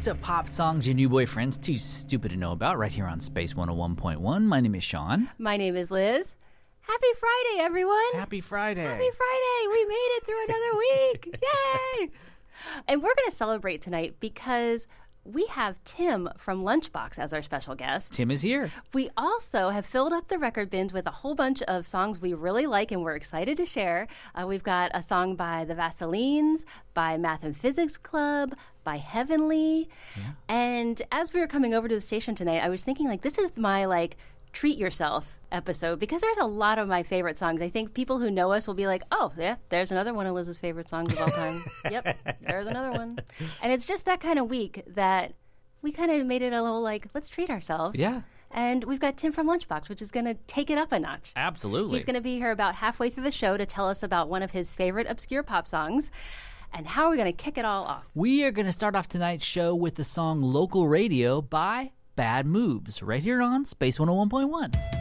to Pop Songs Your New Boyfriend's Too Stupid to Know About right here on Space 101.1. My name is Sean. My name is Liz. Happy Friday, everyone. Happy Friday. Happy Friday. We made it through another week. Yay. And we're going to celebrate tonight because we have Tim from Lunchbox as our special guest. Tim is here. We also have filled up the record bins with a whole bunch of songs we really like and we're excited to share. We've got a song by the Vaselines, by Math and Physics Club, by Heavenly. Yeah. And as we were coming over to the station tonight, I was thinking, this is my, treat yourself episode because there's a lot of my favorite songs. I think people who know us will be like, oh, yeah, there's another one of Liz's favorite songs of all time. Yep, there's another one. And it's just that kind of week that we kind of made it a little let's treat ourselves. Yeah. And we've got Tim from Lunchbox, which is going to take it up a notch. Absolutely. He's going to be here about halfway through the show to tell us about one of his favorite obscure pop songs. And how are we going to kick it all off? We are going to start off tonight's show with the song Local Radio by Bad Moves, right here on Space 101.1.